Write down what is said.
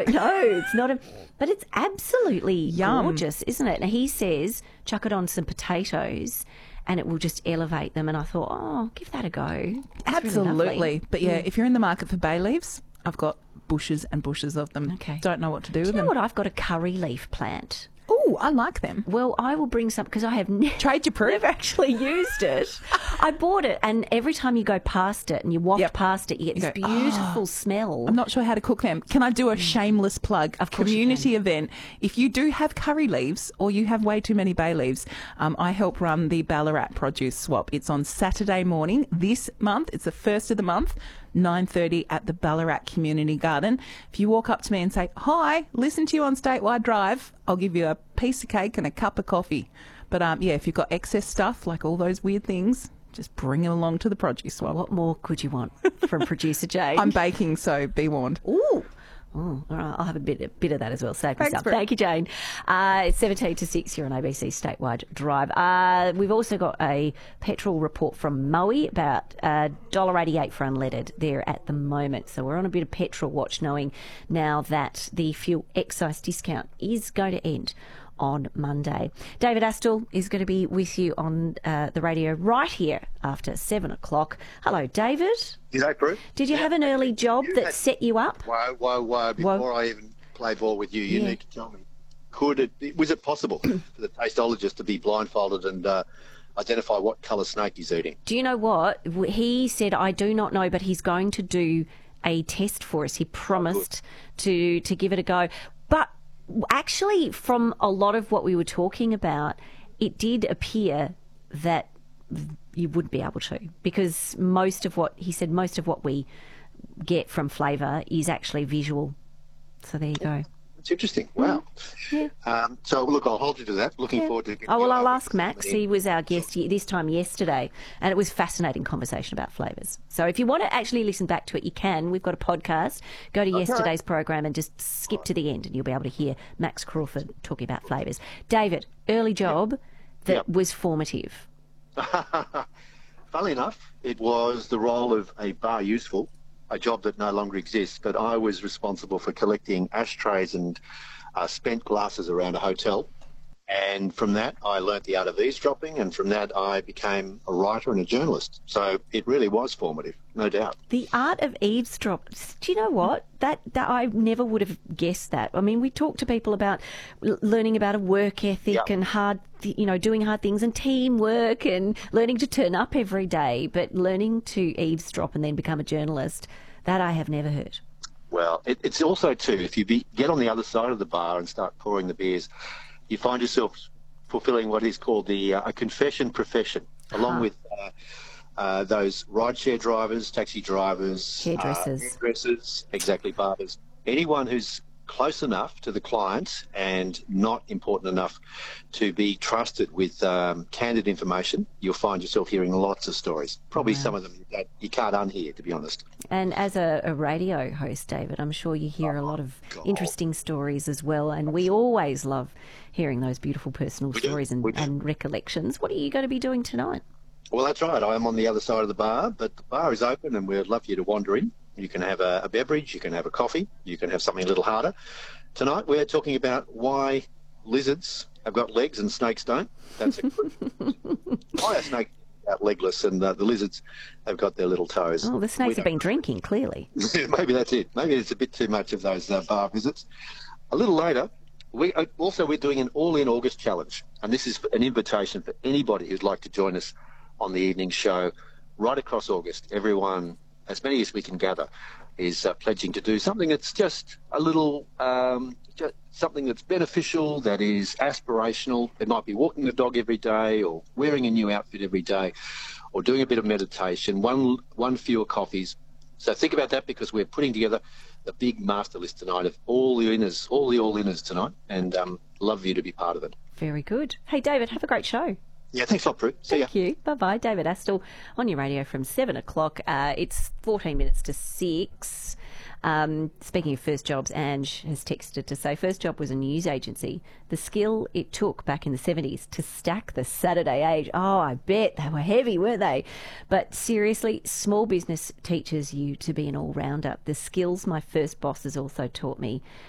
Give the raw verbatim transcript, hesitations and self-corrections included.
no, it's not a, but it's absolutely Yum. gorgeous, isn't it? And he says, chuck it on some potatoes and it will just elevate them. And I thought, oh, give that a go. It's Absolutely. really lovely. But yeah, if you're in the market for bay leaves, I've got bushes and bushes of them. Okay. Don't know what to do, Do with you know them. what? I've got a curry leaf plant. Oh, I like them. Well, I will bring some because I have ne- Trade your proof. never actually used it. I bought it, and every time you go past it and you waft Yep. past it, you get You this go, beautiful smell. I'm not sure how to cook them. Can I do a shameless plug? Of course you Community event. If you do have curry leaves or you have way too many bay leaves, um, I help run the Ballarat Produce Swap. It's on Saturday morning this month. It's the first of the month. nine thirty at the Ballarat Community Garden. If you walk up to me and say, hi, listen to you on Statewide Drive, I'll give you a piece of cake and a cup of coffee. But um, yeah, if you've got excess stuff, like all those weird things, just bring it along to the produce swap. What more could you want from producer Jane? I'm baking, so be warned. Ooh. Oh, all right. I'll have a bit, a bit of that as well. Save me Thanks, some. Brett. Thank you, Jane. Uh, it's seventeen to six here on A B C Statewide Drive. Uh, we've also got a petrol report from Moe about uh, one dollar eighty-eight for unleaded there at the moment. So we're on a bit of petrol watch, knowing now that the fuel excise discount is going to end on Monday. David Astle is going to be with you on uh, the radio right here after seven o'clock. Hello, David. G'day, Prue. Did you Yeah, have an early job you that had- set you up? Whoa, whoa, whoa. Before Whoa. I even play ball with you, you Yeah. need to tell me, could it, was it possible for the tastologist to be blindfolded and uh, identify what colour snake he's eating? Do you know what? He said, I do not know, but he's going to do a test for us. He promised to, to give it a go. But actually, from a lot of what we were talking about, it did appear that you would be able to, because most of what, he said, most of what we get from flavour is actually visual. So there you go. It's interesting. Wow. Yeah. Um, so, look, I'll hold you to that. Looking Yeah. forward to... Oh, well, I'll ask Max. He was our guest ye- this time yesterday, and it was a fascinating conversation about flavours. So if you want to actually listen back to it, you can. We've got a podcast. Go to yesterday's program and just skip to the end, and you'll be able to hear Max Crawford talking about flavours. David, early job that Yep. was formative. Funnily enough, it was the role of a bar useful, a job that no longer exists, but I was responsible for collecting ashtrays and uh, spent glasses around a hotel. And from that, I learnt the art of eavesdropping, and from that, I became a writer and a journalist. So it really was formative, no doubt. The art of eavesdrop. Do you know what? That, that I never would have guessed that. I mean, we talk to people about l- learning about a work ethic Yeah. and hard, th- you know, doing hard things and teamwork and learning to turn up every day, but learning to eavesdrop and then become a journalist, that I have never heard. Well, it, it's also, too, if you be, get on the other side of the bar and start pouring the beers, you find yourself fulfilling what is called the uh, a confession profession, along Ah. with uh, uh, those rideshare drivers, taxi drivers, Hairdressers. uh, hairdressers, exactly, barbers. Anyone who's close enough to the client and not important enough to be trusted with um, candid information, you'll find yourself hearing lots of stories. Probably some of them that you can't unhear, to be honest. And as a, a radio host, David, I'm sure you hear a lot of God. interesting stories as well. And we always love hearing those beautiful personal We do, stories and, we do. and recollections. What are you going to be doing tonight? Well, that's right. I'm on the other side of the bar, but the bar is open and we'd love you to wander in. You can have a, a beverage, you can have a coffee, you can have something a little harder. Tonight we're talking about why lizards have got legs and snakes don't. That's a why are snakes out legless and uh, the lizards have got their little toes. Oh, the snakes We have been drinking, clearly. Maybe that's it. Maybe it's a bit too much of those uh, bar visits. A little later, we uh, also we're doing an all-in August challenge, and this is an invitation for anybody who'd like to join us on the evening show right across August. Everyone, as many as we can gather, is uh, pledging to do something that's just a little, um, just something that's beneficial, that is aspirational. It might be walking the dog every day, or wearing a new outfit every day, or doing a bit of meditation, one one fewer coffees. So think about that, because we're putting together the big master list tonight of all the winners, all the all-inners tonight, and um, love you to be part of it. Very good. Hey, David, have a great show. Yeah, thanks a lot, Prue. See ya. Thank you. Bye-bye. David Astle on your radio from seven o'clock. Uh, it's fourteen minutes to six. Um, speaking of first jobs, Ange has texted to say first job was a news agency. The skill it took back in the seventies to stack the Saturday Age. Oh, I bet they were heavy, weren't they? But seriously, small business teaches you to be an all-rounder. The skills my first boss has also taught me